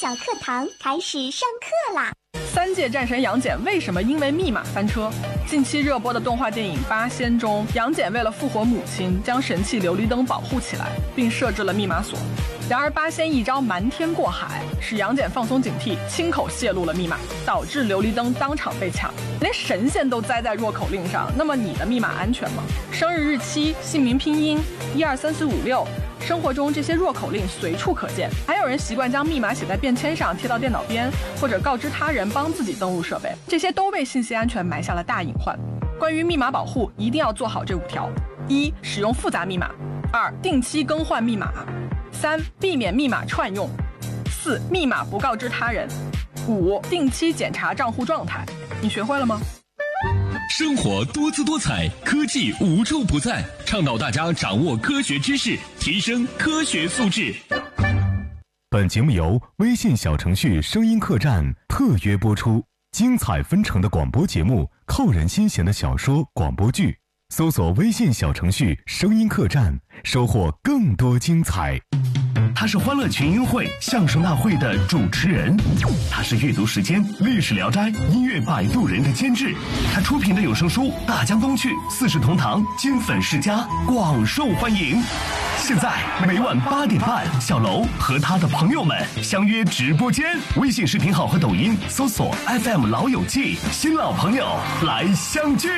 小课堂开始上课啦 ！3届战神杨戬为什么因为密码翻车？近期热播的动画电影《八仙》中，杨戬为了复活母亲，将神器琉璃灯保护起来，并设置了密码锁。然而八仙一招瞒天过海，使杨戬放松警惕，亲口泄露了密码，导致琉璃灯当场被抢。连神仙都栽在弱口令上，那么你的密码安全吗？生日日期、姓名拼音、1234566，生活中这些弱口令随处可见。还有人习惯将密码写在便签上，贴到电脑边，或者告知他人帮自己登录设备，这些都为信息安全埋下了大隐患。关于密码保护，一定要做好这5条：1. 使用复杂密码； 2. 定期更换密码； 3. 避免密码串用； 4. 密码不告知他人； 5. 定期检查账户状态。你学会了吗？ 生活多姿多彩，科技无处不在，倡导大家掌握科学知识，提升科学素质。 本节目由微信小程序声音客栈特约播出，精彩纷呈的广播节目，扣人心弦的小说广播剧，搜索微信小程序声音客栈，收获更多精彩。 他是欢乐群英会相声大会的主持人，他是阅读时间历史聊斋音乐摆渡人的监制，他出品的有声书《大江东去》四世同堂金粉世家广受欢迎。现在每晚8点半，小楼和他的朋友们相约直播间，微信视频号和抖音搜索 FM 老友记，新老朋友来相聚。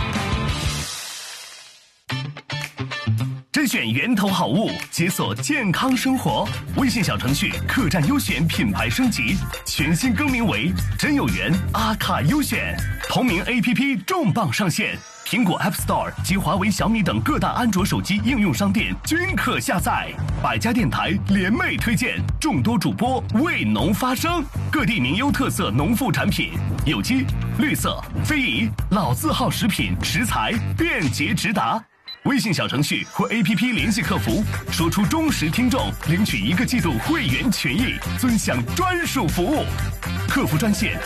甄选源头好物，解锁健康生活。微信小程序客栈优选品牌升级，全新更名为真有缘阿卡优选。同名 APP 重磅上线，苹果 App Store 及华为、小米等各大安卓手机应用商店均可下载。百家电台联袂推荐，众多主播为农发声，各地名优特色农副产品，有机、绿色、非遗、老字号食品食材便捷直达。微信小程序或 APP 联系客服，说出忠实听众，领取1个季度会员权益，尊享专属服务。客服专线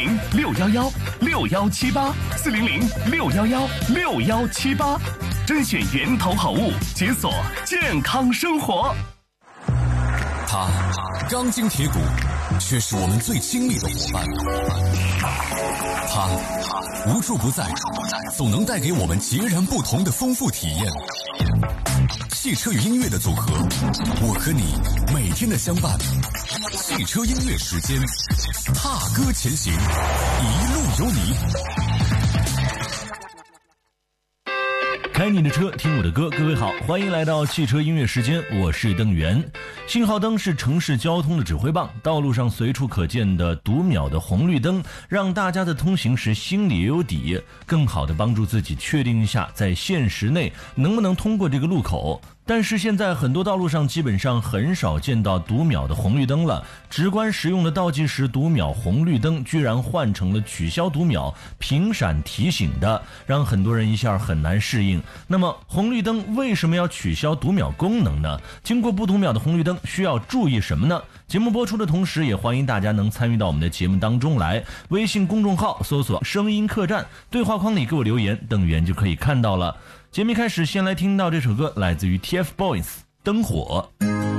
400-611-6178，400-611-6178，甄选源头好物，解锁健康生活。 他钢筋铁骨，却是我们最亲密的伙伴。他无处不在，总能带给我们截然不同的丰富体验。汽车与音乐的组合，我和你每天的相伴。汽车音乐时间，踏歌前行，一路有你。 开你的车，听我的歌。各位好，欢迎来到汽车音乐时间，我是邓源。信号灯是城市交通的指挥棒，道路上随处可见的读秒的红绿灯，让大家的通行时心里也有底，更好的帮助自己确定一下在限时内能不能通过这个路口。但是现在很多道路上基本上很少见到读秒的红绿灯了，直观实用的倒计时读秒红绿灯居然换成了取消读秒频闪提醒的，让很多人一下很难适应。那么红绿灯为什么要取消读秒功能呢？经过不读秒的红绿灯需要注意什么呢？节目播出的同时，也欢迎大家能参与到我们的节目当中来。微信公众号搜索声音客栈，对话框里给我留言，邓源就可以看到了。节目开始，先来听到这首歌，来自于 TFBOYS 灯火。